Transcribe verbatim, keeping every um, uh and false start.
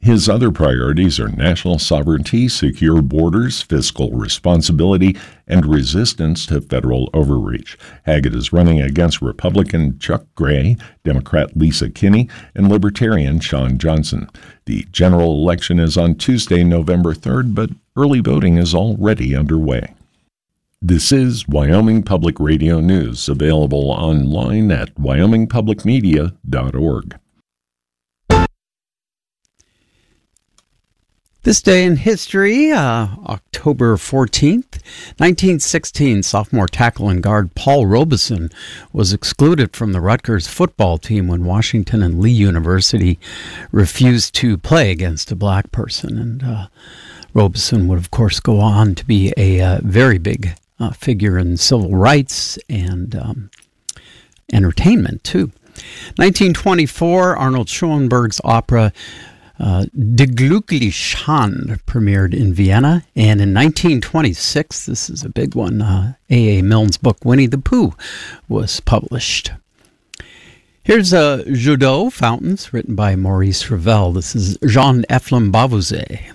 His other priorities are national sovereignty, secure borders, fiscal responsibility, and resistance to federal overreach. Haggett is running against Republican Chuck Gray, Democrat Lisa Kinney, and Libertarian Shawn Johnson. The general election is on Tuesday, November third, but early voting is already underway. This is Wyoming Public Radio News, available online at wyoming public media dot org. This day in history, uh, October fourteenth, nineteen sixteen, sophomore tackle and guard Paul Robeson was excluded from the Rutgers football team when Washington and Lee University refused to play against a black person. And uh, Robeson would, of course, go on to be a uh, very big uh, figure in civil rights and um, entertainment, too. nineteen twenty-four, Arnold Schoenberg's opera Uh, Die glückliche Hand premiered in Vienna, and in nineteen twenty-six, this is a big one, uh, A A. Milne's book Winnie the Pooh was published. Here's uh, Jeux d'eau, Fountains, written by Maurice Ravel. This is Jean Ephraim Bavouzet.